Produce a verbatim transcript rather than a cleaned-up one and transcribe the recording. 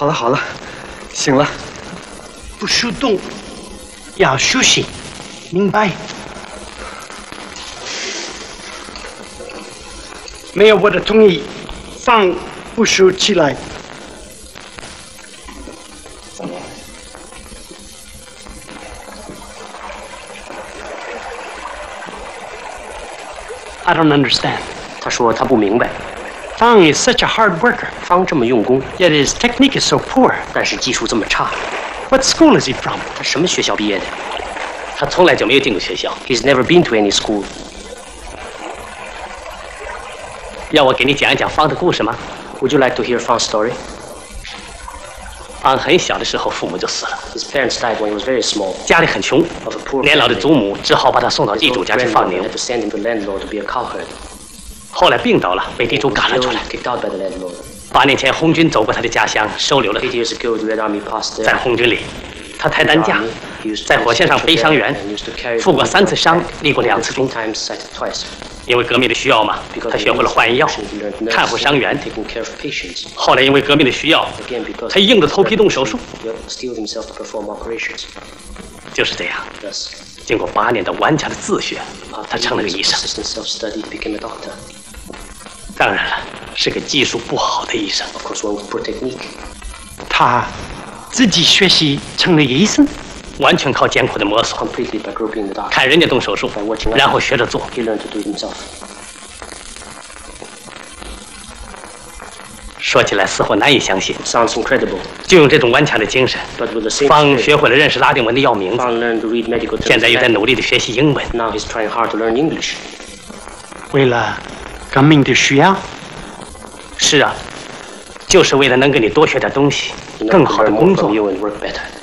了好了，醒了。 不许动，要休息，明白？没有我的同意，饭不许起来。I don't understand. 他说他不明白。 方 is such a hard worker. 方这么用功 Yet his technique is so poor. 但是技术这么差。 What school is he from? 他什么学校毕业的？ 他从来就没有进过学校。 He's never been to any school. 要我给你讲一讲方的故事吗 ？Would you like to hear Fang's story? 方很小的时候父母就死了。 His parents died when he was very small. 家里很穷，年老的祖母只好把他送到地主家去放牛。 Had to send him to landlord to be a cowherd. 后来病倒了，被地主赶了出来。八年前，红军走过他的家乡，收留了他。在红军里，他抬担架，在火线上背伤员，负过三次伤，立过两次功。因为革命的需要嘛，他学会了换药、看护伤员。后来因为革命的需要，他硬着头皮动手术。就是这样，经过八年的顽强的自学，他成了个医生。当然了，是个技术不好的医生。 他自己学习成了医生， 完全靠艰苦的摸索，看人家动手术，然后学着做。说起来似乎难以相信，就用这种顽强的精神，方学会了认识拉丁文的药名字，现在又在努力地学习英文。 为了革命的需要。 是啊，就是为了能给你多学点东西，更好的工作。